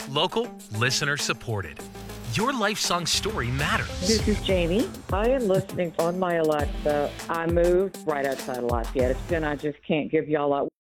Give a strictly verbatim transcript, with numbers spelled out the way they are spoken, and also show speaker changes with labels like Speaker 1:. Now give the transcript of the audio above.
Speaker 1: Local, listener supported. Your life song story matters.
Speaker 2: This is Jamie. I am listening on my Alexa. I moved right outside of Lafayette, and I just can't give y'all up.